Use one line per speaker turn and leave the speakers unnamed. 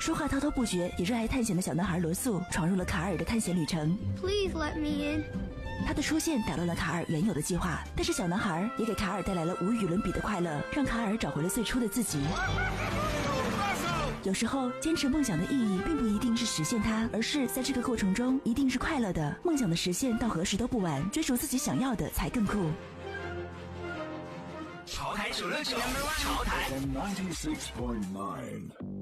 说话滔滔不绝也热爱探险的小男孩罗素闯入了卡尔的探险旅程。
Please let me in.
他的出现打乱了卡尔原有的计划，但是小男孩也给卡尔带来了无与伦比的快乐，让卡尔找回了最初的自己。有时候坚持梦想的意义并不一定是实现它，而是在这个过程中一定是快乐的。梦想的实现到何时都不晚，追逐自己想要的才更酷。
潮台969，潮台
96.9